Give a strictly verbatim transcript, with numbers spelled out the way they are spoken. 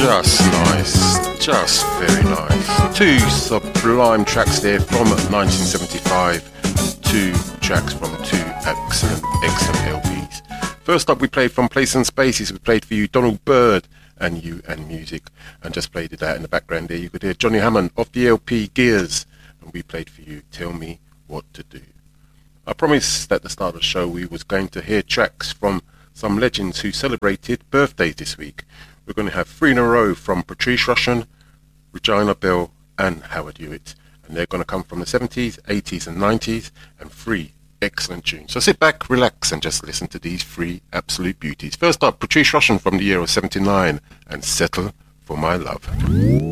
Just nice, just very nice. Two sublime tracks there from nineteen seventy-five, two tracks from two excellent, excellent L Ps. First up we played from Place and Spaces, we played for you Donald Byrd and You and Music, and just played it out in the background there. You could hear Johnny Hammond off the L P Gears, and we played for you Tell Me What to Do. I promised at the start of the show we was going to hear tracks from some legends who celebrated birthdays this week. We're going to have three in a row from Patrice Rushen, Regina Belle and Howard Hewitt. And they're going to come from the seventies, eighties and nineties, and three excellent tunes. So sit back, relax and just listen to these three absolute beauties. First up, Patrice Rushen from the year of seventy-nine and Settle for My Love.